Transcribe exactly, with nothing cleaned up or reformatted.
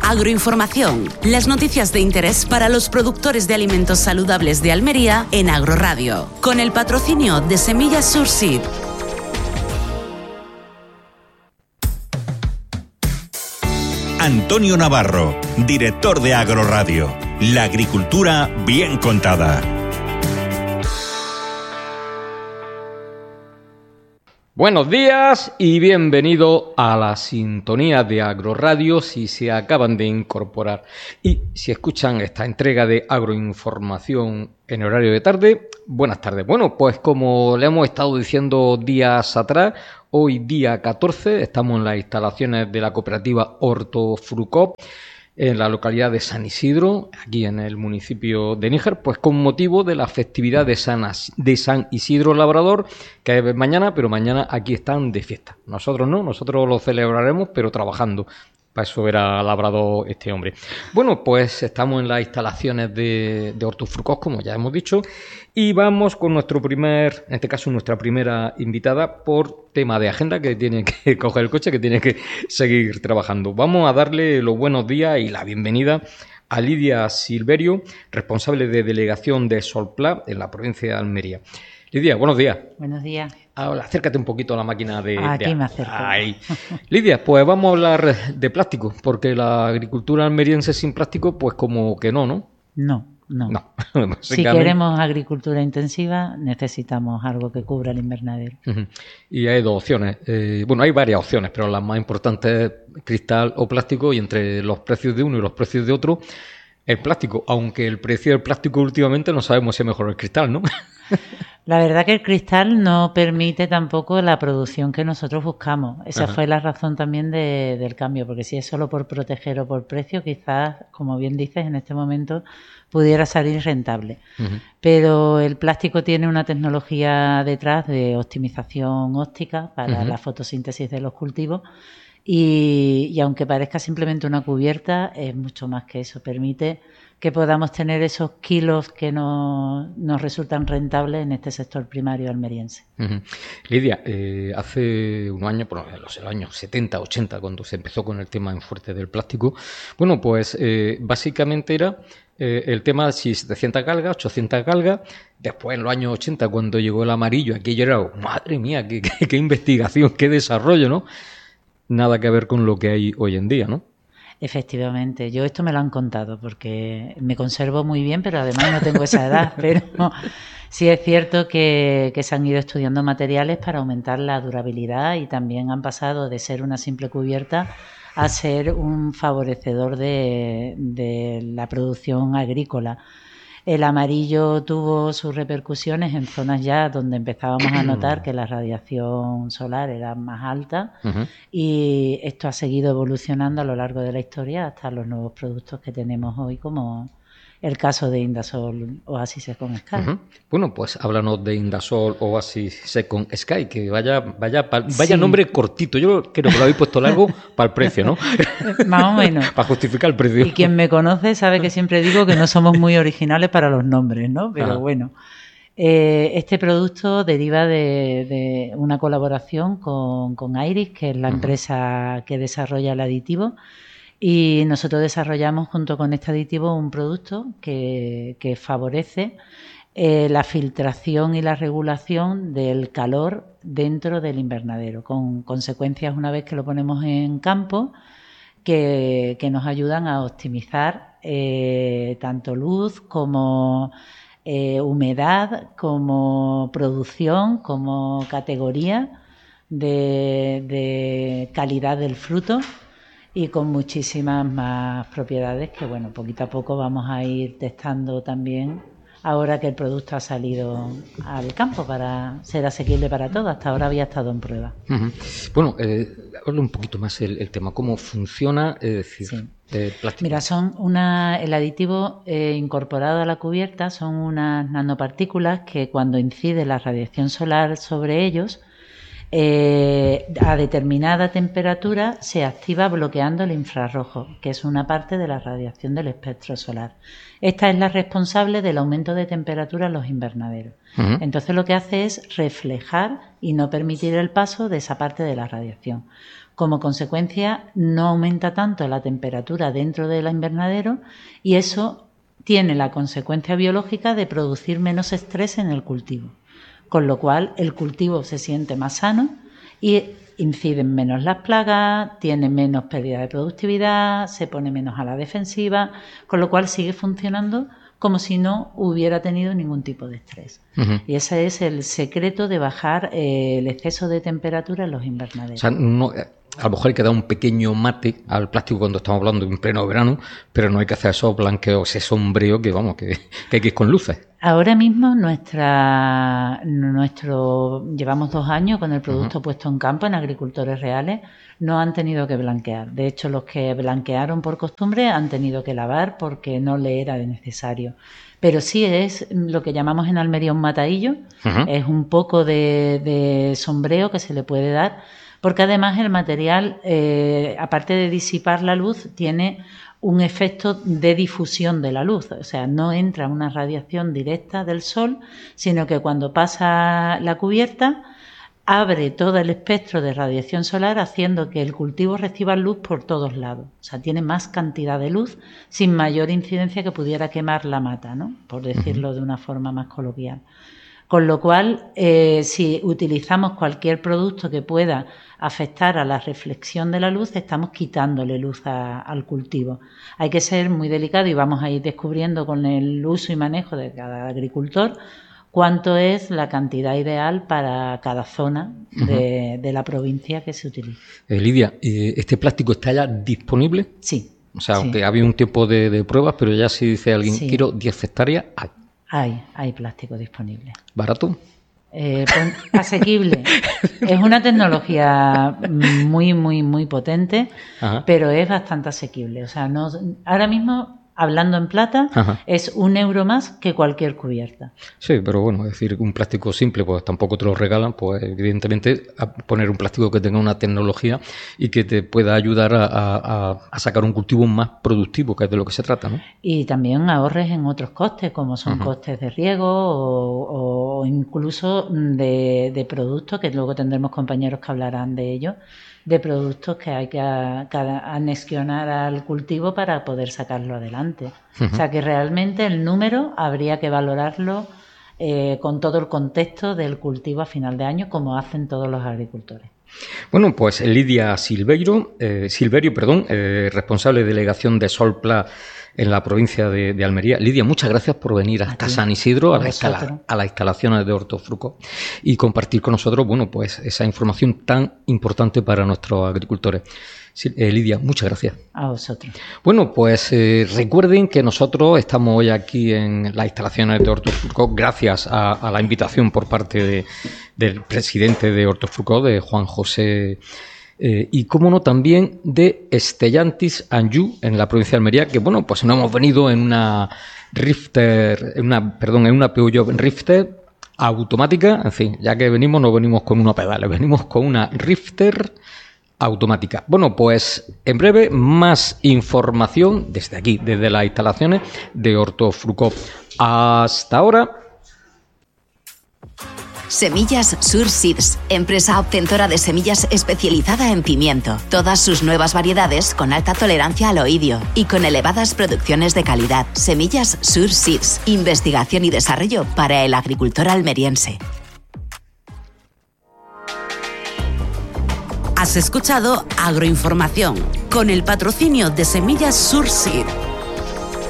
Agroinformación, las noticias de interés para los productores de alimentos saludables de Almería en Agroradio, con el patrocinio de Semillas Surseed. Antonio Navarro, director de Agroradio. La agricultura bien contada. Buenos días y bienvenido a la sintonía de Agroradio si se acaban de incorporar y si escuchan esta entrega de Agroinformación en horario de tarde. Buenas tardes. Bueno, pues como le hemos estado diciendo días atrás, hoy día catorce estamos en las instalaciones de la cooperativa Hortofrucop en la localidad de San Isidro, aquí en el municipio de Níjar, pues con motivo de la festividad de San, de San Isidro Labrador, que es mañana, pero mañana aquí están de fiesta. Nosotros no, nosotros lo celebraremos, pero trabajando. Para eso era labrador este hombre. Bueno, pues estamos en las instalaciones de, de Hortofrucop, como ya hemos dicho, y vamos con nuestro primer, en este caso nuestra primera invitada por tema de agenda, que tiene que coger el coche, que tiene que seguir trabajando. Vamos a darle los buenos días y la bienvenida a Lidia Silverio, responsable de delegación de Solpla en la provincia de Almería. Lidia, buenos días. Buenos días. Ahora, acércate un poquito a la máquina de... Aquí de... me acerco. Ahí. Lidia, pues vamos a hablar de plástico, porque la agricultura almeriense sin plástico, pues como que no, ¿no? No, no. No. Si queremos agricultura intensiva, necesitamos algo que cubra el invernadero. Uh-huh. Y hay dos opciones. Eh, bueno, hay varias opciones, pero las más importantes es cristal o plástico, y entre los precios de uno y los precios de otro, el plástico. Aunque el precio del plástico últimamente no sabemos si es mejor el cristal, ¿no? La verdad que el cristal no permite tampoco la producción que nosotros buscamos. Esa Ajá. fue la razón también de, del cambio, porque si es solo por proteger o por precio, quizás, como bien dices, en este momento pudiera salir rentable. Uh-huh. Pero el plástico tiene una tecnología detrás de optimización óptica para uh-huh. la fotosíntesis de los cultivos y, y aunque parezca simplemente una cubierta, es mucho más que eso. Permite que podamos tener esos kilos que no, nos resultan rentables en este sector primario almeriense. Uh-huh. Lidia, eh, hace unos años, por los años setenta, ochenta, cuando se empezó con el tema en fuerte del plástico, bueno, pues eh, básicamente era eh, el tema de si setecientas galgas, ochocientas galgas. Después, en los años ochenta, cuando llegó el amarillo, aquello era, oh, madre mía, qué, qué, qué investigación, qué desarrollo, ¿no? Nada que ver con lo que hay hoy en día, ¿no? Efectivamente, yo esto me lo han contado porque me conservo muy bien, pero además no tengo esa edad, pero sí es cierto que, que se han ido estudiando materiales para aumentar la durabilidad y también han pasado de ser una simple cubierta a ser un favorecedor de, de la producción agrícola. El amarillo tuvo sus repercusiones en zonas ya donde empezábamos a notar que la radiación solar era más alta uh-huh. y esto ha seguido evolucionando a lo largo de la historia hasta los nuevos productos que tenemos hoy, como el caso de Indasol Oasis Second Sky. Uh-huh. Bueno, pues háblanos de Indasol Oasis Second Sky, que vaya vaya vaya sí. Nombre cortito. Yo creo que lo habéis puesto largo para el precio, ¿no? Más o menos. Para justificar el precio. Y quien me conoce sabe que siempre digo que no somos muy originales para los nombres, ¿no? Pero ah. bueno, eh, este producto deriva de, de una colaboración con, con Iris, que es la uh-huh. empresa que desarrolla el aditivo. Y nosotros desarrollamos junto con este aditivo un producto que, que favorece eh, la filtración y la regulación del calor dentro del invernadero, con consecuencias una vez que lo ponemos en campo que, que nos ayudan a optimizar eh, tanto luz como eh, humedad, como producción, como categoría de, de calidad del fruto. Y con muchísimas más propiedades que, bueno, poquito a poco vamos a ir testando también ahora que el producto ha salido al campo para ser asequible para todos. Hasta ahora había estado en prueba. Uh-huh. Bueno, eh, habla un poquito más el, el tema, cómo funciona, es decir, sí. el plástico. Mira, son una, el aditivo eh, incorporado a la cubierta son unas nanopartículas que cuando incide la radiación solar sobre ellos, Eh, a determinada temperatura se activa bloqueando el infrarrojo, que es una parte de la radiación del espectro solar. Esta es la responsable del aumento de temperatura en los invernaderos. Uh-huh. Entonces lo que hace es reflejar y no permitir el paso de esa parte de la radiación. Como consecuencia, no aumenta tanto la temperatura dentro del invernadero y eso tiene la consecuencia biológica de producir menos estrés en el cultivo, con lo cual el cultivo se siente más sano y inciden menos las plagas, tiene menos pérdida de productividad, se pone menos a la defensiva, con lo cual sigue funcionando como si no hubiera tenido ningún tipo de estrés. Uh-huh. Y ese es el secreto de bajar eh, el exceso de temperatura en los invernaderos. O sea, no, a lo mejor hay que dar un pequeño mate al plástico cuando estamos hablando en pleno verano, pero no hay que hacer esos blanqueos, ese sombreo que vamos, que, que hay que ir con luces. Ahora mismo nuestra, nuestro, llevamos dos años con el producto uh-huh. puesto en campo en agricultores reales, no han tenido que blanquear. De hecho, los que blanquearon por costumbre han tenido que lavar porque no le era necesario. Pero sí es lo que llamamos en Almería un matadillo, uh-huh. es un poco de, de sombreo que se le puede dar, porque además el material, eh, aparte de disipar la luz, tiene un efecto de difusión de la luz, o sea, no entra una radiación directa del sol, sino que cuando pasa la cubierta abre todo el espectro de radiación solar, haciendo que el cultivo reciba luz por todos lados. O sea, tiene más cantidad de luz sin mayor incidencia que pudiera quemar la mata, ¿no? Por decirlo de una forma más coloquial. Con lo cual, eh, si utilizamos cualquier producto que pueda afectar a la reflexión de la luz, estamos quitándole luz a, al cultivo. Hay que ser muy delicado y vamos a ir descubriendo con el uso y manejo de cada agricultor cuánto es la cantidad ideal para cada zona de, uh-huh. de la provincia que se utiliza. Eh, Lidia, ¿este plástico está ya disponible? Sí. O sea, sí. aunque había un tiempo de, de pruebas, pero ya si dice alguien, sí. quiero diez hectáreas, hay. Hay, hay plástico disponible. ¿Barato? Eh, pues, asequible. Es una tecnología muy, muy, muy potente, Ajá. pero es bastante asequible. O sea, no, ahora mismo, hablando en plata, Ajá. es un euro más que cualquier cubierta. Sí, pero bueno, es decir, un plástico simple, pues tampoco te lo regalan, pues evidentemente a poner un plástico que tenga una tecnología y que te pueda ayudar a, a, a sacar un cultivo más productivo, que es de lo que se trata, ¿no? Y también ahorres en otros costes, como son uh-huh. costes de riego o, o incluso de, de productos, que luego tendremos compañeros que hablarán de ello, de productos que hay que, a, que anexionar al cultivo para poder sacarlo adelante. Uh-huh. O sea que realmente el número habría que valorarlo eh, con todo el contexto del cultivo a final de año, como hacen todos los agricultores. Bueno, pues Lidia Silveiro, eh, Silverio, perdón, eh, responsable de delegación de Solpla en la provincia de, de Almería. Lidia, muchas gracias por venir hasta a San Isidro, a, la escala, a las instalaciones de Hortofruco y compartir con nosotros, bueno, pues esa información tan importante para nuestros agricultores. Sí, eh, Lidia, muchas gracias. A vosotros. Bueno, pues eh, recuerden que nosotros estamos hoy aquí en las instalaciones de Hortofruco gracias a, a la invitación por parte de, del presidente de Hortofruco, de Juan José Eh, y, cómo no, también de Stellantis Anjou en la provincia de Almería, que, bueno, pues no hemos venido en una Rifter, en una, perdón, en una Peugeot Rifter automática, en fin, ya que venimos, no venimos con unos pedales, venimos con una Rifter automática. Bueno, pues en breve más información desde aquí, desde las instalaciones de Hortofruco. Hasta ahora. Semillas Sur Seeds, empresa obtentora de semillas especializada en pimiento. Todas sus nuevas variedades con alta tolerancia al oidio y con elevadas producciones de calidad. Semillas Sur Seeds, investigación y desarrollo para el agricultor almeriense. Has escuchado Agroinformación con el patrocinio de Semillas Sur Seeds.